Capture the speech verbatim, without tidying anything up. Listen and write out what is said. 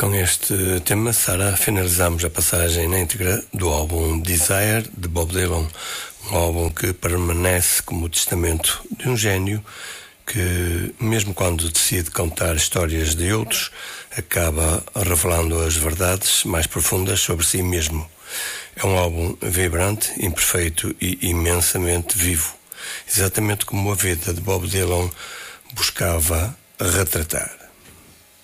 Com este tema, Sara, finalizamos a passagem na íntegra do álbum Desire, de Bob Dylan, um álbum que permanece como testamento de um gênio que, mesmo quando decide contar histórias de outros, acaba revelando as verdades mais profundas sobre si mesmo. É um álbum vibrante, imperfeito e imensamente vivo, exatamente como a vida de Bob Dylan buscava retratar.